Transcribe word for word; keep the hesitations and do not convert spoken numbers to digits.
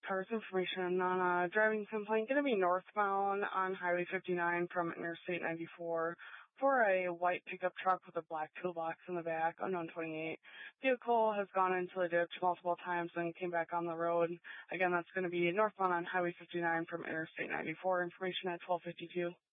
cars information on a driving complaint going to be northbound on Highway fifty-nine from Interstate ninety-four for a white pickup truck with a black toolbox in the back, unknown twenty-eight. Vehicle has gone into the ditch multiple times and came back on the road. Again, that's going to be northbound on Highway fifty-nine from Interstate ninety-four. Information at twelve fifty-two.